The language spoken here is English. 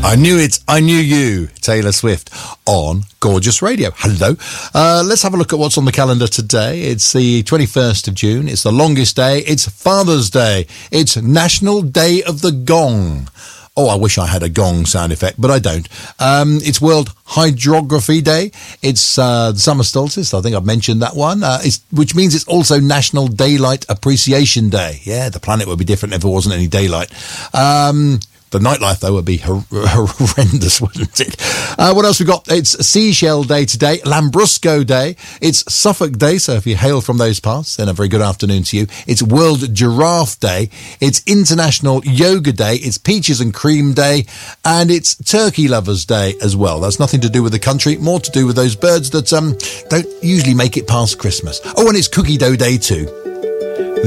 I knew it. I knew you. Taylor Swift on Gorgeous Radio. Hello. Let's have a look at what's on the calendar today. It's the 21st of June. It's the longest day. It's Father's Day. It's National Day of the Gong. Oh, I wish I had a gong sound effect, but I don't. It's World Hydrography Day. It's the summer solstice. I think I've mentioned that one, which means it's also National Daylight Appreciation Day. Yeah, the planet would be different if there wasn't any daylight. The nightlife, though, would be horrendous, wouldn't it? What else we got? It's Seashell Day today, Lambrusco Day. It's Suffolk Day, so if you hail from those parts, then a very good afternoon to you. It's World Giraffe Day. It's International Yoga Day. It's Peaches and Cream Day. And it's Turkey Lovers Day as well. That's nothing to do with the country, more to do with those birds that don't usually make it past Christmas. Oh, and it's Cookie Dough Day too.